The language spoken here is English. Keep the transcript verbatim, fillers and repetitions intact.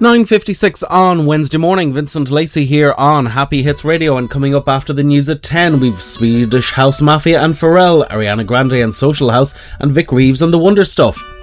nine fifty-six on Wednesday morning. Vincent Lacey here on Happy Hits Radio, and coming up after the news at ten, we've Swedish House Mafia and Pharrell, Ariana Grande and Social House, and Vic Reeves and the Wonder Stuff.